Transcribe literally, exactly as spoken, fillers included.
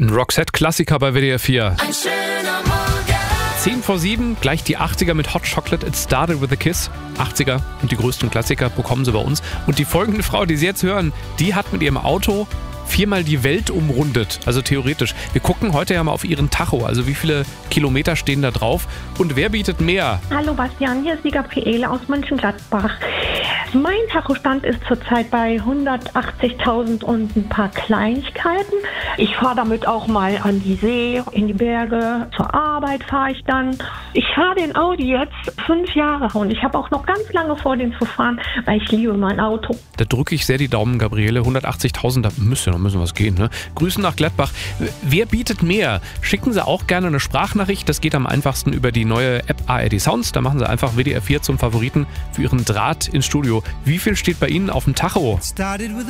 Ein Roxette-Klassiker bei W D R vier. Ein schöner Morgen. zehn vor sieben, gleich die achtziger mit Hot Chocolate, It Started With A Kiss. achtziger und die größten Klassiker bekommen sie bei uns. Und die folgende Frau, die Sie jetzt hören, die hat mit ihrem Auto viermal die Welt umrundet, also theoretisch. Wir gucken heute ja mal auf ihren Tacho, also wie viele Kilometer stehen da drauf und wer bietet mehr? Hallo Bastian, hier ist die Gabriele aus Mönchengladbach. Mein Tachostand ist zurzeit bei hundertachtzigtausend und ein paar Kleinigkeiten. Ich fahre damit auch mal an die See, in die Berge, zur Arbeit fahre ich dann. Ich fahre den Audi jetzt fünf Jahre und ich habe auch noch ganz lange vor, den zu fahren, weil ich liebe mein Auto. Da drücke ich sehr die Daumen, Gabriele. hundertachtzigtausend, da müsste noch ein bisschen was gehen. Ne? Grüßen nach Gladbach. Wer bietet mehr? Schicken Sie auch gerne eine Sprachnachricht. Das geht am einfachsten über die neue App A R D Sounds. Da machen Sie einfach W D R vier zum Favoriten für Ihren Draht ins Studio. Wie viel steht bei Ihnen auf dem Tacho? Started with